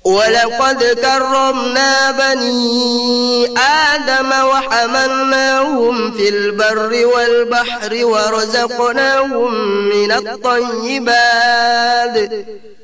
ولقد كرمنا بني آدم وحملناهم في البر والبحر ورزقناهم من الطيبات